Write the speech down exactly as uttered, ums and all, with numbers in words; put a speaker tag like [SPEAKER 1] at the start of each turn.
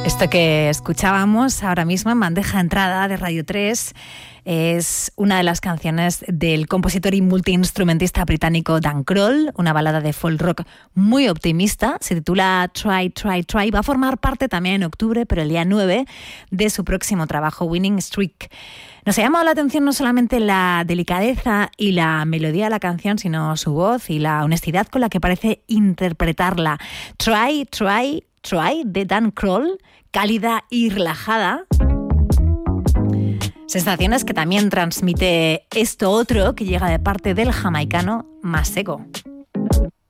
[SPEAKER 1] Esto que escuchábamos ahora mismo en bandeja de entrada de Radio tres es una de las canciones del compositor y multiinstrumentista británico Dan Kroll, una balada de folk rock muy optimista, se titula Try, Try, Try, va a formar parte también en octubre, pero el día nueve, de su próximo trabajo Winning Streak. Nos ha llamado la atención no solamente la delicadeza y la melodía de la canción, sino su voz y la honestidad con la que parece interpretarla. Try, Try, Try, de Dan Kroll, cálida y relajada. Sensaciones que también transmite esto otro que llega de parte del jamaicano Masego.